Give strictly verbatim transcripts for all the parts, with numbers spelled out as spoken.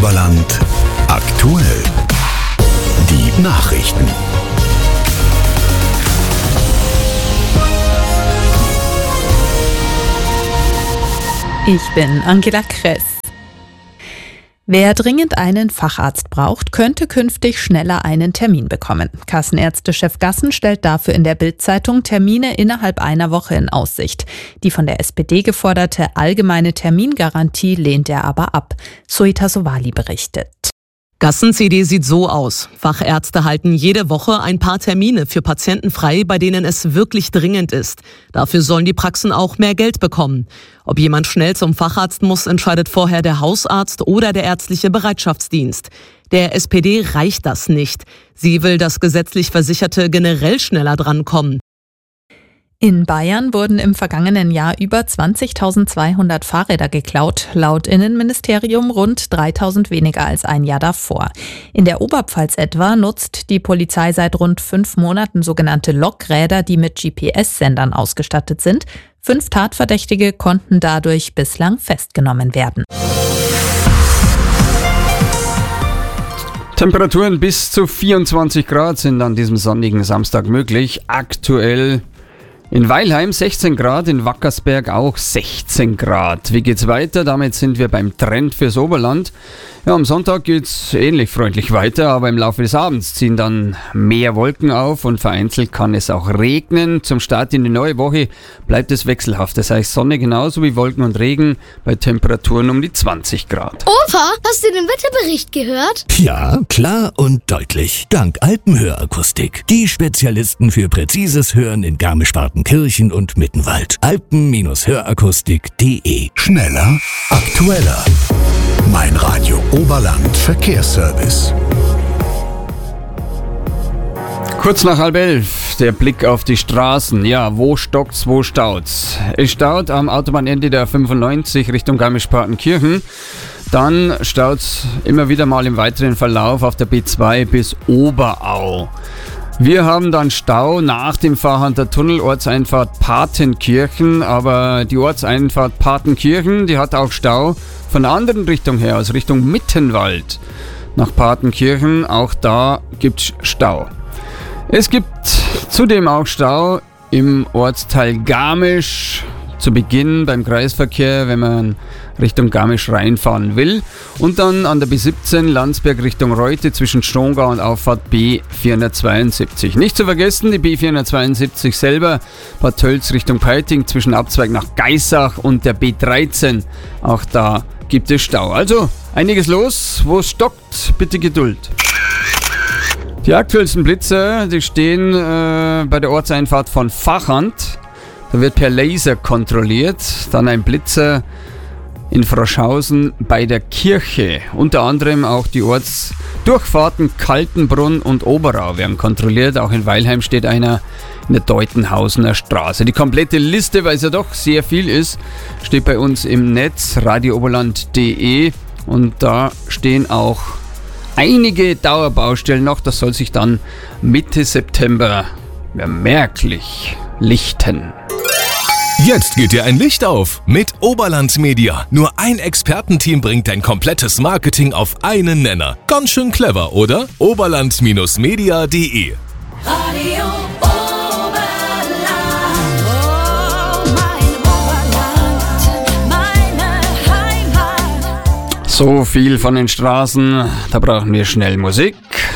Oberland aktuell. Die Nachrichten. Ich bin Angela Kress. Wer dringend einen Facharzt braucht, könnte künftig schneller einen Termin bekommen. Kassenärztechef Gassen stellt dafür in der Bild-Zeitung Termine innerhalb einer Woche in Aussicht. Die von der S P D geforderte allgemeine Termingarantie lehnt er aber ab. Soita Sowali berichtet. Gassen-C D sieht so aus. Fachärzte halten jede Woche ein paar Termine für Patienten frei, bei denen es wirklich dringend ist. Dafür sollen die Praxen auch mehr Geld bekommen. Ob jemand schnell zum Facharzt muss, entscheidet vorher der Hausarzt oder der ärztliche Bereitschaftsdienst. Der S P D reicht das nicht. Sie will, dass gesetzlich Versicherte generell schneller drankommen. In Bayern wurden im vergangenen Jahr über zwanzigtausendzweihundert Fahrräder geklaut, laut Innenministerium rund dreitausend weniger als ein Jahr davor. In der Oberpfalz etwa nutzt die Polizei seit rund fünf Monaten sogenannte Lokräder, die mit G P S-Sendern ausgestattet sind. Fünf Tatverdächtige konnten dadurch bislang festgenommen werden. Temperaturen bis zu vierundzwanzig Grad sind an diesem sonnigen Samstag möglich. Aktuell in Weilheim sechzehn Grad, in Wackersberg auch sechzehn Grad. Wie geht's weiter? Damit sind wir beim Trend fürs Oberland. Ja, am Sonntag geht's ähnlich freundlich weiter, aber im Laufe des Abends ziehen dann mehr Wolken auf und vereinzelt kann es auch regnen. Zum Start in die neue Woche bleibt es wechselhaft. Das heißt Sonne genauso wie Wolken und Regen bei Temperaturen um die zwanzig Grad. Opa, hast du den Wetterbericht gehört? Ja, klar und deutlich. Dank Alpenhörakustik. Die Spezialisten für präzises Hören in Garmisch-Partenkirchen und Mittenwald. alpen Hörakustik punkt de. Schneller, aktueller. Mein Radio Oberland Verkehrsservice. Kurz nach halb elf, der Blick auf die Straßen. Ja, wo stockt's, wo staut's? Es staut am Autobahnende der fünfundneunzig Richtung Garmisch-Partenkirchen. Dann staut's immer wieder mal im weiteren Verlauf auf der B zwei bis Oberau. Wir haben dann Stau nach dem Fahrhanter Tunnel, Ortseinfahrt Partenkirchen, aber die Ortseinfahrt Partenkirchen, die hat auch Stau von der anderen Richtung her, aus Richtung Mittenwald nach Partenkirchen. Auch da gibt's Stau. Es gibt zudem auch Stau im Ortsteil Garmisch zu Beginn beim Kreisverkehr, wenn man Richtung Garmisch reinfahren will. Und dann an der B siebzehn Landsberg Richtung Reute zwischen Strongau und Auffahrt B vierhundertzweiundsiebzig. Nicht zu vergessen, die B vierhundertzweiundsiebzig selber, Bad Tölz Richtung Peiting zwischen Abzweig nach Geissach und der B dreizehn. Auch da gibt es Stau. Also einiges los. Wo es stockt, bitte Geduld. Die aktuellsten Blitze, die stehen äh, bei der Ortseinfahrt von Vachand. Da wird per Laser kontrolliert. Dann ein Blitzer in Froschhausen bei der Kirche. Unter anderem auch die Ortsdurchfahrten Kaltenbrunn und Oberau werden kontrolliert. Auch in Weilheim steht einer in der Deutenhausener Straße. Die komplette Liste, weil es ja doch sehr viel ist, steht bei uns im Netz radio oberland punkt de und da stehen auch einige Dauerbaustellen noch. Das soll sich dann Mitte September ja, merklich lichten. Jetzt geht dir ein Licht auf mit Oberland Media. Nur ein Expertenteam bringt dein komplettes Marketing auf einen Nenner. Ganz schön clever, oder? oberland Media punkt de. Radio Oberland, oh, mein Oberland, meine Heimat. So viel von den Straßen, da brauchen wir schnell Musik.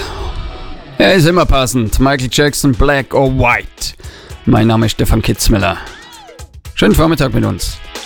Er ist immer passend. Michael Jackson, Black or White. Mein Name ist Stefan Kitzmiller. Schönen Vormittag mit uns.